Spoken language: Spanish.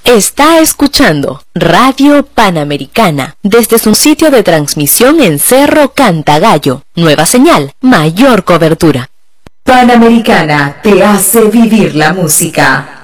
Está escuchando Radio Panamericana desde su sitio de transmisión en Cerro Cantagallo. Nueva señal, mayor cobertura. Panamericana te hace vivir la música.